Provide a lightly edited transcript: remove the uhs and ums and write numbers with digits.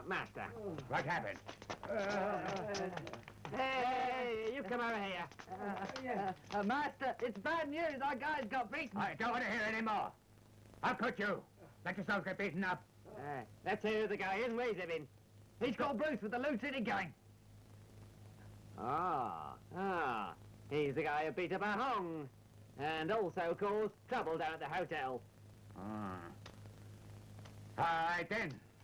up, master. What happened? Hey, you come over here. Master, it's bad news. Our guy's got beaten. I don't want to hear any more. I'll cut you. Let yourself get beaten up. Let's hear who the guy is. Where's he been? He's called Bruce with the Loot City gang. He's the guy who beat up our Hong. And also caused trouble down at the hotel. All right, then.